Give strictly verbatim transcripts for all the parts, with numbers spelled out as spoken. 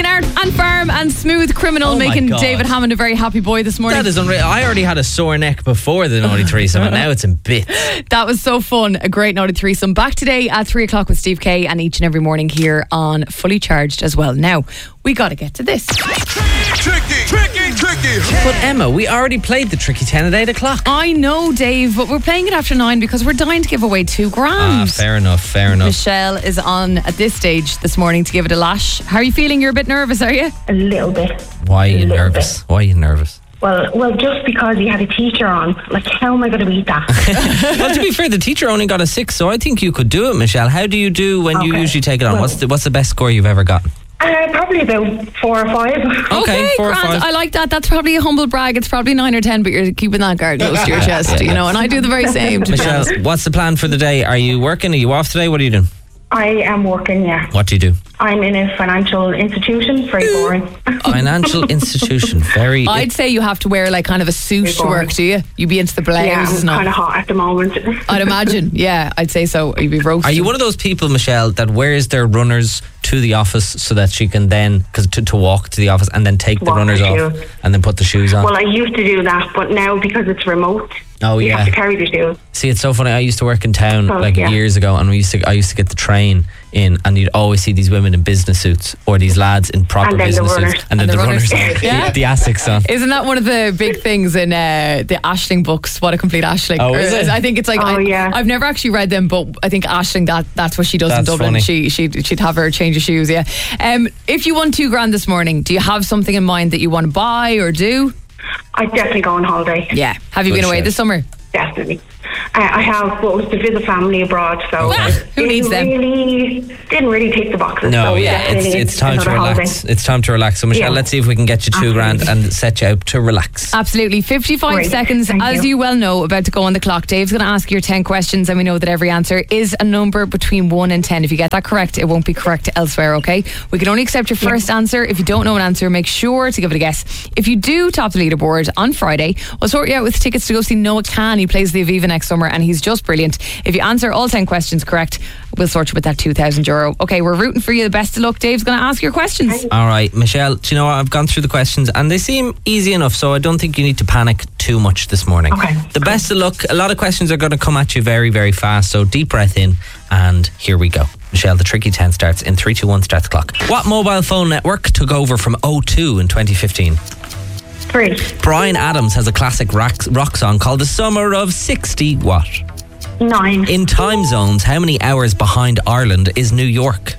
Leonard and Farm and Smooth Criminal, Oh my making God. David Hammond a very happy boy this morning. That is unreal. I already had a sore neck before the naughty threesome, and now it's in bits. That was so fun. A great naughty threesome. Back today at three o'clock with Steve Kay, and each and every morning here on Fully Charged as well. Now, we got to get to this. Tricky, tricky, tricky. But Emma, we already played the Tricky ten at eight o'clock. I know, Dave, but we're playing it after nine because we're dying to give away two grand. Ah, fair enough, fair enough. Michelle is on at this stage this morning to give it a lash. How are you feeling? You're a bit nervous, are you? A little bit. Why are you A little nervous? Why are you nervous? Well, well, just because he had a teacher on, like, how am I going to beat that? Well, to be fair, the teacher only got a six, so I think you could do it, Michelle. How do you do when you Okay. usually take it on? Well- What's the What's the best score you've ever gotten? uh, probably about four or five. Okay, four or grand. five. I like that. That's probably a humble brag. It's probably nine or ten, but you're keeping that card close to your chest, you know, and I do the very same. To be Michelle, honest. what's the plan for the day? Are you working? Are you off today? What are you doing? I am working, yeah. What do you do? I'm in a financial institution, very boring. Financial institution. Very. I'd say you have to wear like kind of a suit to boring. work, do you? You be into the yeah, blouses I'm and kind of all. hot at the moment. I'd imagine, yeah, I'd say so. You'd be roasted. Are you one of those people, Michelle, that wears their runners to the office so that she can then, cause to, to walk to the office and then take the Walk runners the off shoes. and then put the shoes on? Well, I used to do that, but now because it's remote, Oh, you yeah. have to carry the shoes. See, it's so funny. I used to work in town Oh, like yeah. years ago, and we used to. I used to get the train in, and you'd always see these women in business suits or these lads in proper And then the business runners. suits, and then And the, the runners, runners. on, Yeah. the, the Asics on. Isn't that one of the big things in uh, the Aisling books? What a complete Aisling! Oh, is it? I think it's like Oh, I, yeah. I've never actually read them, but I think Aisling that that's what she does in That's Dublin. funny. She she she'd have her change of shoes. Yeah. Um, if you won two grand this morning, do you have something in mind that you want to buy or do? I'd definitely go on holiday. Yeah. Have you Good been away shout. this summer? Definitely. Uh, I have, but it was to visit family abroad, so Okay. it Who needs them? really didn't really take the boxes. No, so yeah, it's definitely it's time to another relax. holiday. It's time to relax. So, Michelle, Yeah. let's see if we can get you two grand and set you out to relax. Absolutely. fifty-five Great. seconds, Thank as you. you. well know, about to go on the clock. Dave's going to ask you your ten questions, and we know that every answer is a number between one and ten. If you get that correct, it won't be correct elsewhere, okay? We can only accept your first answer. If you don't know an answer, make sure to give it a guess. If you do top the leaderboard on Friday, we'll sort you out with tickets to go see Noah Khan. He plays the Aviva next summer, and he's just brilliant. If you answer all ten questions correct, we'll sort you with that two thousand euro. Okay, we're rooting for you. The best of luck. Dave's going to ask your questions. All right, Michelle, do you know what? I've gone through the questions and they seem easy enough, so I don't think you need to panic too much this morning. Okay. The best of luck. A lot of questions are going to come at you very, very fast, so deep breath in and here we go. Michelle, the Tricky ten starts in three, two, one, start the clock. What mobile phone network took over from O two in twenty fifteen? Three. Bryan Adams has a classic rock, rock song called The Summer of sixty what? Nine. In time zones, how many hours behind Ireland is New York?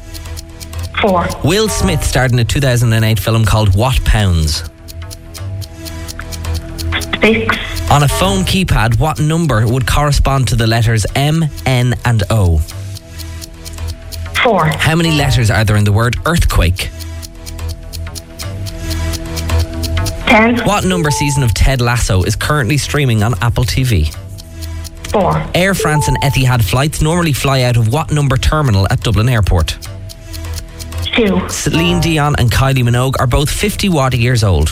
Four. Will Smith starred in a two thousand eight film called What Pounds? Six. On a phone keypad, what number would correspond to the letters M, N and O? Four. How many letters are there in the word earthquake? Ten. What number season of Ted Lasso is currently streaming on Apple T V? Four. Air France and Etihad flights normally fly out of what number terminal at Dublin Airport? Two. Celine Dion and Kylie Minogue are both fifty what years old?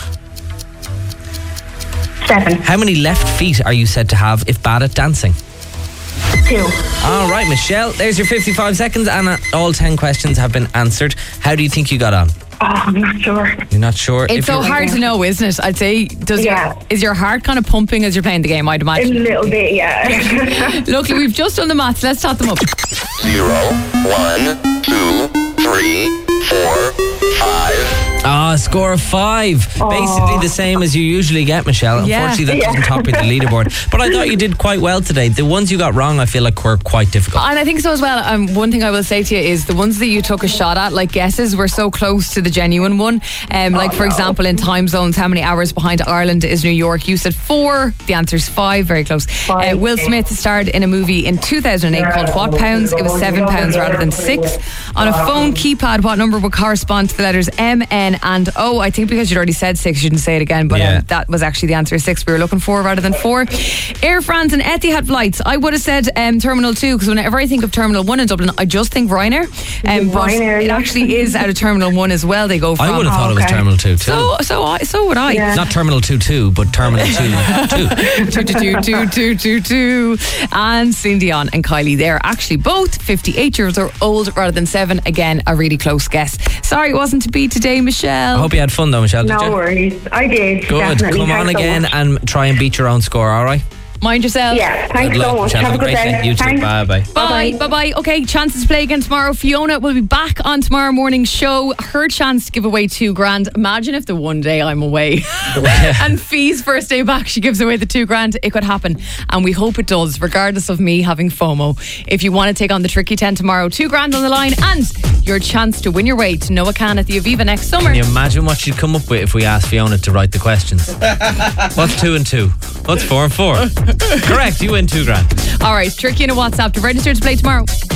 Seven. How many left feet are you said to have if bad at dancing? Two. All right, Michelle, there's your fifty-five seconds and uh, all ten questions have been answered. How do you think you got on? Oh, I'm not sure. You're not sure? It's If so you're- hard to know, isn't it? I'd say, does Yeah. your, is your heart kind of pumping as you're playing the game, I'd A imagine? little bit, yeah. Look, we've just done the maths. Let's top them up. Zero, one, two, three, four, five. Ah, score of five. Basically the same as you usually get, Michelle. Yeah. Unfortunately, that Yeah. doesn't top you the leaderboard. But I thought you did quite well today. The ones you got wrong, I feel like were quite difficult. And I think so as well. Um, one thing I will say to you is the ones that you took a shot at, like guesses, were so close to the genuine one. Um, like, for example, in time zones, how many hours behind Ireland is New York? You said four. The answer's five. Very close. Uh, Five. Will Smith starred in a movie in two thousand eight called What Pounds? It was seven pounds rather than six. On a phone keypad, what number would correspond to the letters M, N, and And oh, I think because you'd already said six, you didn't say it again, but Yeah. um, that was actually the answer, six we were looking for rather than four. Air France and Etihad flights, I would have said um, Terminal two, because whenever I think of Terminal one in Dublin, I just think Ryanair. Um, but Ryanair, it yeah. actually is out of Terminal one as well, they go from. I would have thought it was okay. Terminal two too. So, so, I, so would I. Yeah. Not Terminal two two, but Terminal two two. two, two, two, two, two, two. And Celine Dion and Kylie, they're actually both fifty-eight years old rather than seven. Again, a really close guess. Sorry it wasn't to be today, Michelle. I hope you had fun though, Michelle. Did No you? worries. I did. Good. Definitely. Come on Thanks so again much. and try and beat your own score. All right. Mind yourself. Yeah, thanks Good so luck, much. Michelle. Have a good great day. You too. Thanks. Bye bye. Bye, Bye-bye. bye bye. Okay, chances to play again tomorrow. Fiona will be back on tomorrow morning's show. Her chance to give away two grand. Imagine if the one day I'm away and Fee's first day back, she gives away the two grand. It could happen, and we hope it does, regardless of me having FOMO. If you want to take on the Tricky ten tomorrow, two grand on the line, and your chance to win your way to Noah Khan at the Aviva next summer. Can you imagine what she'd come up with if we asked Fiona to write the questions? What's two and two? What's four and four? Correct. You win two grand. All right, Tricky in a WhatsApp to register to play tomorrow.